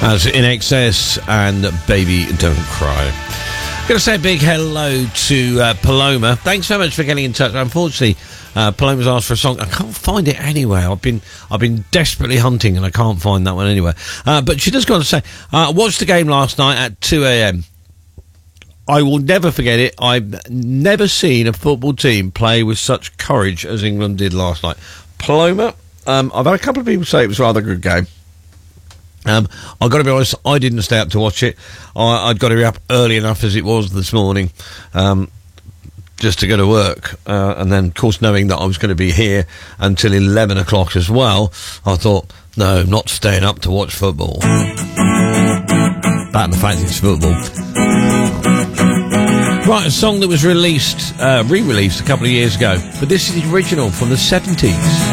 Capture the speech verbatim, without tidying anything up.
As In Excess and Baby Don't Cry. I'm going to say a big hello to uh, Paloma. Thanks so much for getting in touch. Unfortunately, uh, Paloma's asked for a song. I can't find it anywhere. I've been I've been desperately hunting and I can't find that one anywhere. Uh, but she does got to say, I uh, watched the game last night at two a.m. I will never forget it. I've never seen a football team play with such courage as England did last night. Paloma, um, I've had a couple of people say it was a rather good game. Um, I've got to be honest, I didn't stay up to watch it. I, I'd got to be up early enough as it was this morning, um, just to go to work. Uh, and then, of course, knowing that I was going to be here until eleven o'clock as well, I thought, no, not staying up to watch football. That and the fact it's football. Right, a song that was released, uh, re-released a couple of years ago, but this is the original from the seventies.